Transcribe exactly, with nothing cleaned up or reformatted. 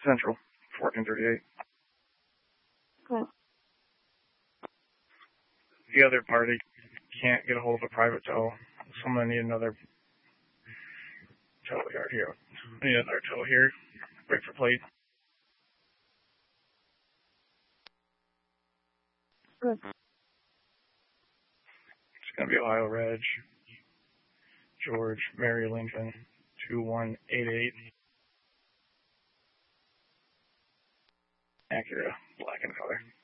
Central, fourteen thirty-eight. Cool. The other party can't get a hold of a private tow, so I'm going to need another tow yard here. I need another tow here. Wait for plate. Good. It's going to be Ohio Reg, George, Mary Lincoln, two one eight eight. Acura, black in color.